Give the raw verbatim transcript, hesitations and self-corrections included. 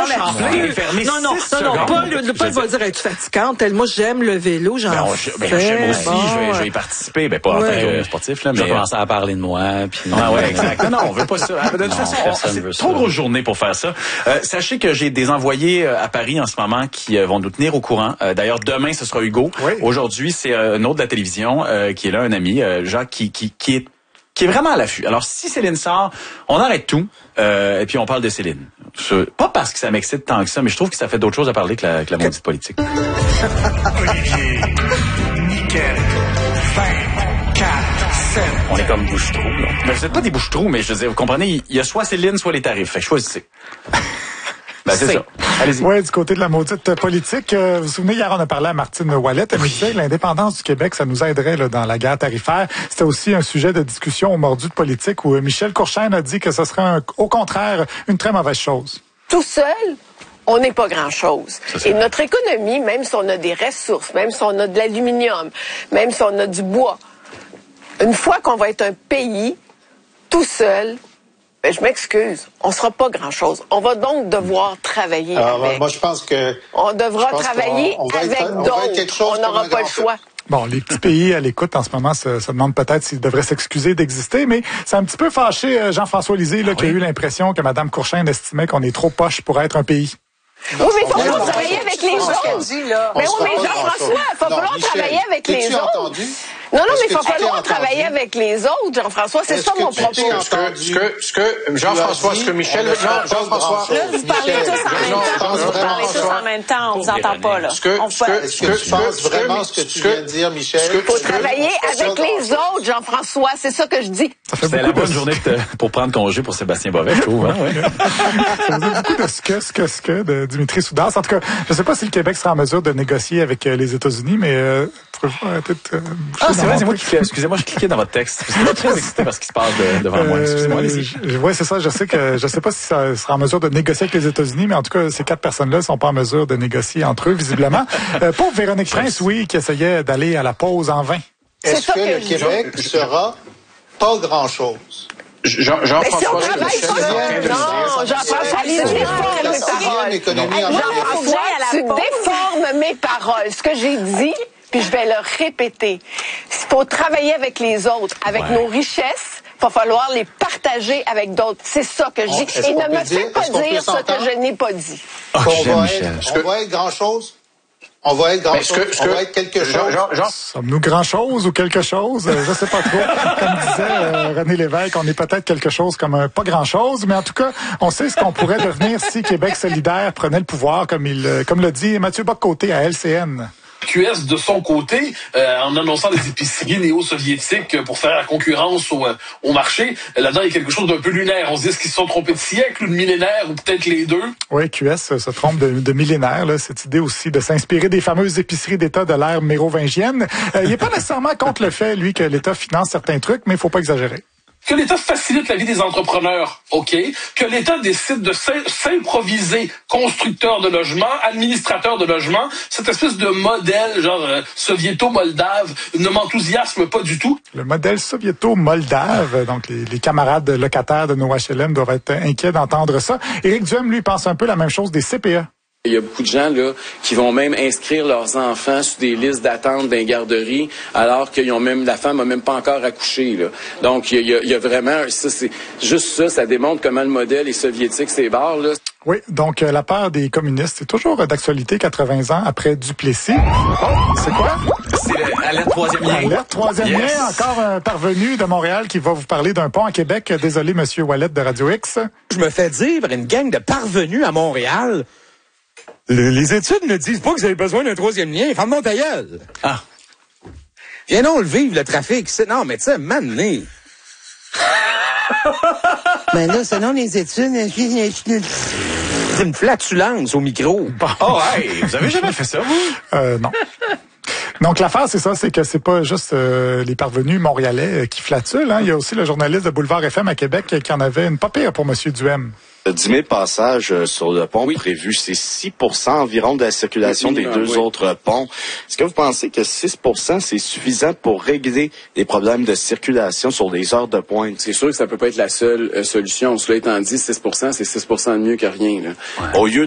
Champlain, fermé Non, non, non, non, Paul, le Paul va dire, es-tu fatigante? Elle, moi, j'aime le vélo, j'en ben, fais. Ben, j'aime aussi, bon, je, vais, je vais y participer, ben pas en tant que sportif, là, mais... Je vais commencer à parler de moi, puis... Ah ouais, exact. Non, non, on veut pas ça. De toute non, façon, on, c'est trop grosse journée pour faire ça. Euh, sachez que j'ai des envoyés à Paris en ce moment qui euh, vont nous tenir au courant. Euh, d'ailleurs, demain, ce sera Hugo. Oui. Aujourd'hui, c'est euh, un autre de la télévision euh, qui est là, un ami, euh, Jacques, qui, qui, qui est qui est vraiment à l'affût. Alors, si Céline sort, on arrête tout, euh, et puis on parle de Céline. Je, pas parce que ça m'excite tant que ça, mais je trouve que ça fait d'autres choses à parler que la, que la maudite politique. Olivier, nickel, vingt, quatre, sept. On est comme bouche-trou, là. Mais vous êtes pas des bouche-trous, mais je veux dire, vous comprenez, il y a soit Céline, soit les tarifs. Fait que choisissez. Ben, c'est ça. Allez-y. Oui, du côté de la maudite politique, euh, vous vous souvenez, hier, on a parlé à Martine Ouellet. Elle me disait que l'indépendance du Québec, ça nous aiderait là, dans la guerre tarifaire. C'était aussi un sujet de discussion au mordu de politique où Michel Courchaine a dit que ce serait, un, au contraire, une très mauvaise chose. Tout seul, on n'est pas grand-chose. Et notre économie, même si on a des ressources, même si on a de l'aluminium, même si on a du bois, une fois qu'on va être un pays tout seul, ben, je m'excuse, on sera pas grand-chose. On va donc devoir travailler Alors, avec. Moi, je pense que... On devra travailler on, on avec d'autres. On n'aura pas le choix. Bon, les petits pays à l'écoute en ce moment se, se demandent peut-être s'ils devraient s'excuser d'exister, mais c'est un petit peu fâché Jean-François Lisée là, ah, qui oui. a eu l'impression que Mme Courchaine estimait qu'on est trop poche pour être un pays. Oui, mais il faut falloir travailler avec les autres. Mais oui, mais Jean-François, il va falloir travailler avec les autres. Non, non, mais il va falloir travailler avec les autres, Jean-François. C'est ça mon propos. Ce que, ce que, ce que, Jean-François, ce que Michel, Jean-François. Là, vous parlez tous en même temps. Vous parlez tous en même temps. On vous entend pas, là. Ce que, est-ce que tu penses vraiment ce que tu viens de dire, Michel? Il faut travailler avec les autres, Jean-François. C'est ça que je dis. C'était la bonne journée pour prendre congé pour Sébastien Bovet, je trouve. Ça faisait beaucoup de ce que, ce que, ce que de Dimitri Soudas. En tout cas, je ne sais pas si le Québec sera en mesure de négocier avec les États-Unis, mais euh, peut-être... Euh, ah, c'est vrai, c'est moi qui fais. Excusez-moi, je cliquais dans votre texte. Je suis très excité par ce qui se passe de, devant euh, moi. Excusez-moi, allez-y. Oui, c'est ça. Je sais que je sais pas si ça sera en mesure de négocier avec les États-Unis, mais en tout cas, ces quatre personnes-là ne sont pas en mesure de négocier entre eux, visiblement. euh, pauvre Véronique Prince, oui, qui essayait d'aller à la pause en vain. Est-ce que, que le Québec je... sera pas grand-chose? Jean, Jean-François, si non, Jean-François, tu déformes mes paroles. Jean-François, tu déformes mes paroles. Ce que j'ai dit, puis je vais le répéter. Il faut travailler avec les autres, avec ouais. nos richesses. Il va falloir les partager avec d'autres. C'est ça que je dis. Et ne me fais pas dire ce que je n'ai pas dit. Oh, on, va être, on va être grand-chose. On va être grand-chose. Que, on que, va être quelque chose. Jean, Jean, Sommes-nous grand-chose ou quelque chose? Je sais pas trop. Comme disait euh, René Lévesque, on est peut-être quelque chose comme un pas grand-chose, mais en tout cas, on sait ce qu'on pourrait devenir si Québec solidaire prenait le pouvoir, comme il, comme le dit Mathieu Bock-Côté à L C N. Q S, de son côté, euh, en annonçant des épiceries néo-soviétiques pour faire la concurrence au, au marché, là-dedans, il y a quelque chose d'un peu lunaire. On se dit, est-ce qu'ils se sont trompés de siècle ou de millénaire, ou peut-être les deux? Oui, Q S se trompe de, de millénaire. Là. Cette idée aussi de s'inspirer des fameuses épiceries d'État de l'ère mérovingienne. Euh, il n'est pas nécessairement contre le fait, lui, que l'État finance certains trucs, mais il faut pas exagérer. Que l'État facilite la vie des entrepreneurs, OK? Que l'État décide de s'improviser constructeur de logements, administrateur de logements, cette espèce de modèle genre euh, soviéto-moldave ne m'enthousiasme pas du tout. Le modèle soviéto-moldave, donc les, les camarades locataires de nos H L M doivent être inquiets d'entendre ça. Éric Duhem, lui, pense un peu la même chose des C P E. Il y a beaucoup de gens là qui vont même inscrire leurs enfants sur des listes d'attente d'un garderie alors qu'ils ont même la femme a même pas encore accouché là. Donc il y a, il y a vraiment ça c'est juste ça ça démontre comment le modèle est soviétique ces bars là. Oui, donc euh, la peur des communistes c'est toujours d'actualité quatre-vingts ans après Duplessis. Oh, c'est quoi? C'est l'alerte troisième lien. L'alerte troisième yes. lien, encore un parvenu de Montréal qui va vous parler d'un pont à Québec. Désolé, Monsieur Ouellet de Radio X. Je me fais dire par une gang de parvenus à Montréal. Le, les études ne disent pas que vous avez besoin d'un troisième lien. Ferme-moi ta gueule. Ah. Viens donc le vivre, le trafic. Non, mais tu sais, mané. Ben là, selon les études... C'est une flatulence au micro. Oh, hey, vous avez jamais fait ça, vous? Euh, non. Donc l'affaire, c'est ça, c'est que c'est pas juste euh, les parvenus montréalais euh, qui flatulent. Hein. Il y a aussi le journaliste de Boulevard F M à Québec qui en avait une pas pire pour M. Duhem. dix mille passages sur le pont oui. prévu, c'est six pour cent environ de la circulation des deux oui. autres ponts. Est-ce que vous pensez que six pour cent, c'est suffisant pour régler les problèmes de circulation sur les heures de pointe? C'est sûr que ça peut pas être la seule euh, solution. Cela étant dit, six pour cent, c'est six pour cent de mieux que rien. Là. Ouais. Au lieu